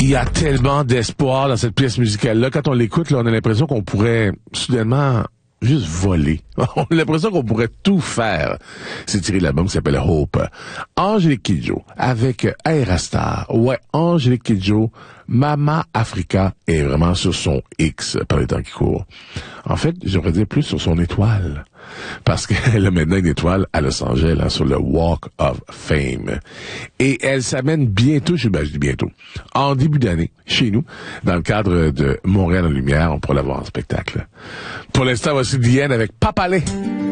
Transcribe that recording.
Il y a tellement d'espoir dans cette pièce musicale-là. Quand on l'écoute, là, on a l'impression qu'on pourrait soudainement juste voler. On a l'impression qu'on pourrait tout faire. C'est tiré de l'album qui s'appelle Hope. Angélique Kidjo avec Aerastar. Ouais, Angélique Kidjo, Mama Africa est vraiment sur son X par les temps qui courent. En fait, j'aimerais dire plus sur son étoile. Parce qu'elle a maintenant une étoile à Los Angeles, hein, sur le Walk of Fame. Et elle s'amène bientôt, je dis bientôt, en début d'année, chez nous, dans le cadre de Montréal en Lumière. On pourra la voir en spectacle. Pour l'instant, voici Diane avec Papalé.